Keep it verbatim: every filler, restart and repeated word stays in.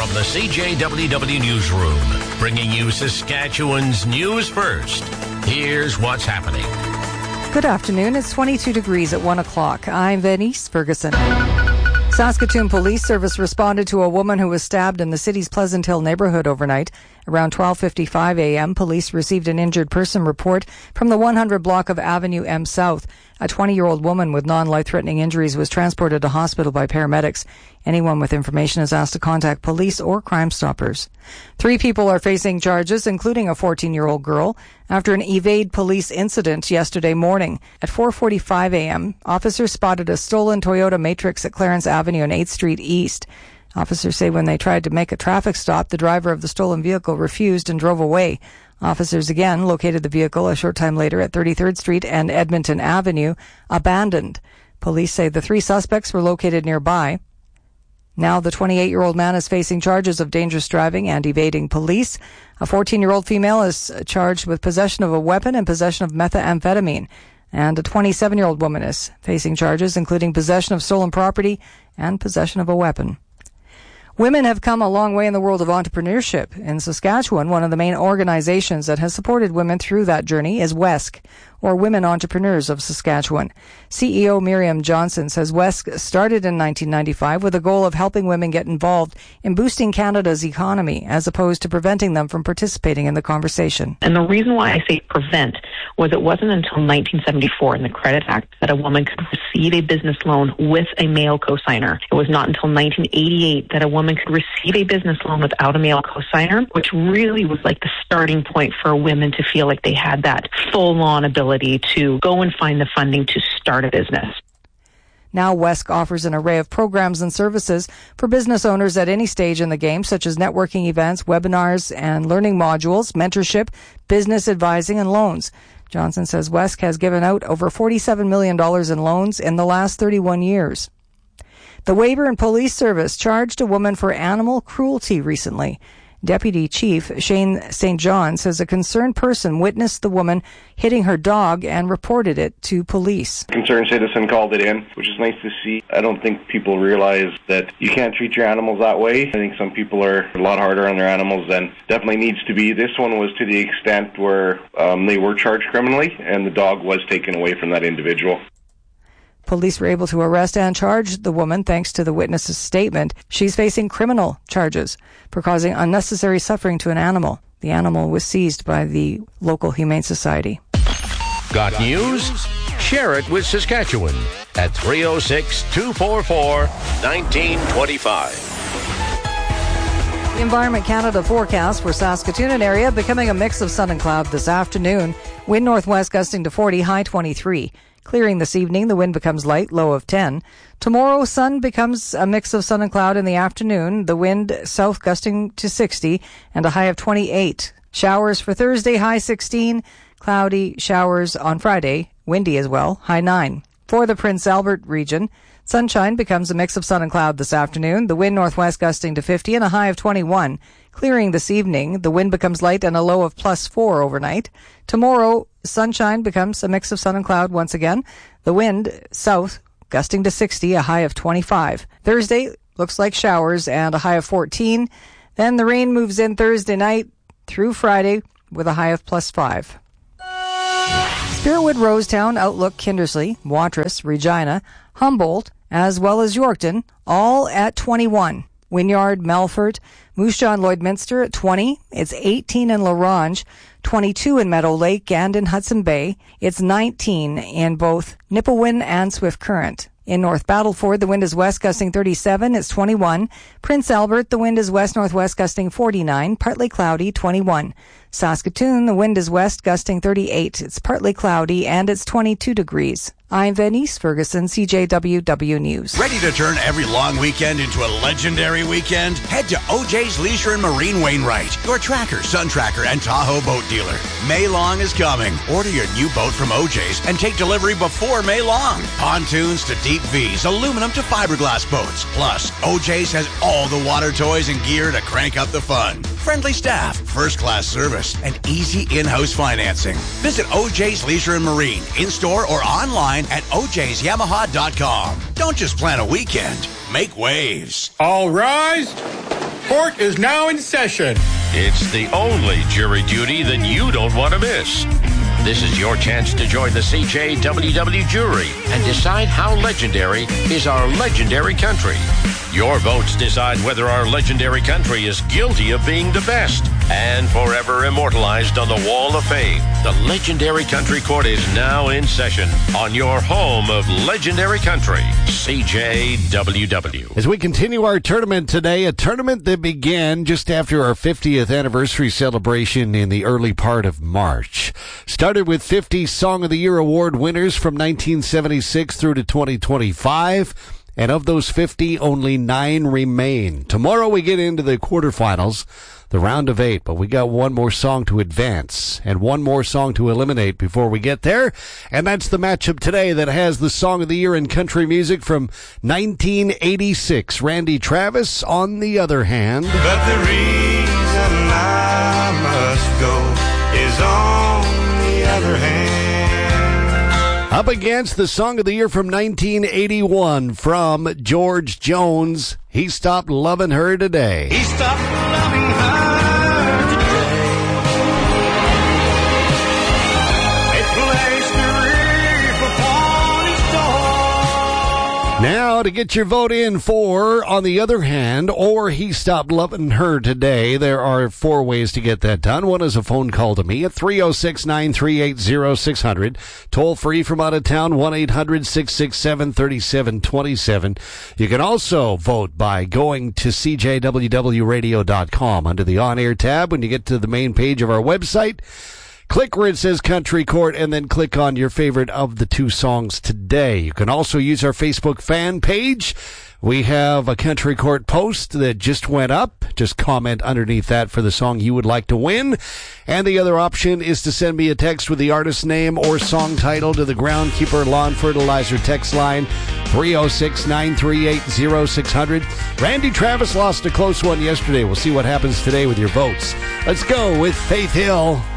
From the C J W W Newsroom, bringing you Saskatchewan's news first. Here's what's happening. Good afternoon. It's twenty-two degrees at one o'clock. I'm Venice Ferguson. Saskatoon Police Service responded to a woman who was stabbed in the city's Pleasant Hill neighborhood overnight. Around twelve fifty-five a.m., police received an injured person report from the one hundred block of Avenue M South. A twenty-year-old woman with non-life-threatening injuries was transported to hospital by paramedics. Anyone with information is asked to contact police or Crime Stoppers. Three people are facing charges, including a fourteen-year-old girl, after an evade police incident yesterday morning. At four forty-five a.m., officers spotted a stolen Toyota Matrix at Clarence Avenue and eighth Street East. Officers say when they tried to make a traffic stop, the driver of the stolen vehicle refused and drove away. Officers again located the vehicle a short time later at thirty-third Street and Edmonton Avenue, abandoned. Police say the three suspects were located nearby. Now the twenty-eight-year-old man is facing charges of dangerous driving and evading police. A fourteen-year-old female is charged with possession of a weapon and possession of methamphetamine. And a twenty-seven-year-old woman is facing charges including possession of stolen property and possession of a weapon. Women have come a long way in the world of entrepreneurship. In Saskatchewan, one of the main organizations that has supported women through that journey is W E S C, or Women Entrepreneurs of Saskatchewan. C E O Miriam Johnson says W E S C started in nineteen ninety-five with the goal of helping women get involved in boosting Canada's economy, as opposed to preventing them from participating in the conversation. And the reason why I say prevent was it wasn't until nineteen seventy-four in the Credit Act that a woman could receive a business loan with a male cosigner. It was not until nineteen eighty-eight that a woman could receive a business loan without a male cosigner, which really was like the starting point for women to feel like they had that full-on ability to go and find the funding to start a business. Now W E S C offers an array of programs and services for business owners at any stage in the game, such as networking events, webinars and learning modules, mentorship, business advising and loans. Johnson says W E S C has given out over forty-seven million dollars in loans in the last thirty-one years. The Weyburn Police Service charged a woman for animal cruelty recently. Deputy Chief Shane Saint John says a concerned person witnessed the woman hitting her dog and reported it to police. A concerned citizen called it in, which is nice to see. I don't think people realize that you can't treat your animals that way. I think some people are a lot harder on their animals than definitely needs to be. This one was to the extent where um, they were charged criminally and the dog was taken away from that individual. Police were able to arrest and charge the woman thanks to the witness's statement. She's facing criminal charges for causing unnecessary suffering to an animal. The animal was seized by the local Humane Society. Got news? Share it with Saskatchewan at three oh six, two four four, one nine two five. The Environment Canada forecast for Saskatoon and area becoming a mix of sun and cloud this afternoon. Wind northwest gusting to forty, high twenty-three. Clearing this evening, the wind becomes light, low of ten. Tomorrow, sun becomes a mix of sun and cloud in the afternoon. The wind south gusting to sixty and a high of twenty-eight. Showers for Thursday, high sixteen. Cloudy showers on Friday, windy as well, high nine. For the Prince Albert region, sunshine becomes a mix of sun and cloud this afternoon. The wind northwest gusting to fifty and a high of twenty-one. Clearing this evening, the wind becomes light and a low of plus four overnight. Tomorrow, sunshine becomes a mix of sun and cloud once again. The wind south gusting to sixty, a high of twenty-five. Thursday looks like showers and a high of fourteen. Then the rain moves in Thursday night through Friday with a high of plus five. Spiritwood, Rosetown, Outlook, Kindersley, Watrous, Regina, Humboldt, as well as Yorkton, all at twenty-one. Wynyard, Melfort, Moose Jaw, Lloydminster at twenty. It's eighteen in La Ronge, twenty-two in Meadow Lake and in Hudson Bay. It's nineteen in both Nipawin and Swift Current. In North Battleford, the wind is west gusting thirty-seven. It's twenty-one. Prince Albert, the wind is west-northwest gusting forty-nine. Partly cloudy, twenty-one. Saskatoon, the wind is west gusting thirty-eight. It's partly cloudy and it's twenty-two degrees. I'm Venice Ferguson, C J W W News. Ready to turn every long weekend into a legendary weekend? Head to O J's Leisure and Marine Wainwright, your Tracker, Sun Tracker, and Tahoe boat dealer. May Long is coming. Order your new boat from O J's and take delivery before May Long. Pontoons to deep V's, aluminum to fiberglass boats. Plus, O J's has all the water toys and gear to crank up the fun. Friendly staff, first-class service, and easy in-house financing. Visit O J's Leisure and Marine, in-store or online at O J's Yamaha dot com. Don't just plan a weekend. Make waves. All rise. Court is now in session. It's the only jury duty that you don't want to miss. This is your chance to join the C J W W jury and decide how legendary is our legendary country. Your votes decide whether our legendary country is guilty of being the best and forever immortalized on the Wall of Fame. The Legendary Country Court is now in session on your home of legendary country, C J W W. As we continue our tournament today, a tournament that began just after our fiftieth anniversary celebration in the early part of March. Started with fifty Song of the Year award winners from nineteen seventy-six through to twenty twenty-five. And of those fifty, only nine remain. Tomorrow we get into the quarterfinals, the round of eight, but we got one more song to advance and one more song to eliminate before we get there. And that's the matchup today that has the Song of the Year in country music from nineteen eighty-six. Randy Travis, on the other hand. But the reason I must go is on the other hand. Up against the Song of the Year from nineteen eighty-one from George Jones, He Stopped Loving Her Today. He stopped loving her today. They placed a wreath upon his door. Now, to get your vote in for On the Other Hand or He Stopped Loving Her Today, there are four ways to get that done. One is a phone call to me at three oh six, nine three eight, oh six hundred. Toll free from out of town, one eight hundred, six six seven, three seven two seven. You can also vote by going to C J W W radio dot com under the on-air tab. When you get to the main page of our website, click where it says Country Court and then click on your favorite of the two songs today. You can also use our Facebook fan page. We have a Country Court post that just went up. Just comment underneath that for the song you would like to win. And the other option is to send me a text with the artist name or song title to the Groundkeeper Lawn Fertilizer text line, three oh six, nine three eight, oh six hundred. Randy Travis lost a close one yesterday. We'll see what happens today with your votes. Let's go with Faith Hill.